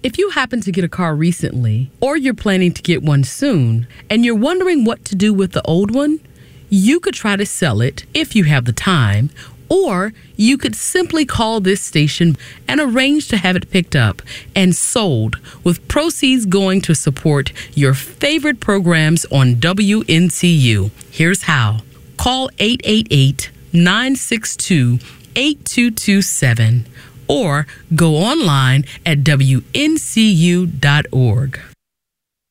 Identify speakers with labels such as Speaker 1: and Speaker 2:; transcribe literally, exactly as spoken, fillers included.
Speaker 1: If you happen to get a car recently, or you're planning to get one soon, and you're wondering what to do with the old one, you could try to sell it if you have the time, or you could simply call this station and arrange to have it picked up and sold, with proceeds going to support your favorite programs on W N C U. Here's how. Call eight eight eight, nine six two, eight two two seven or go online at W N C U dot org.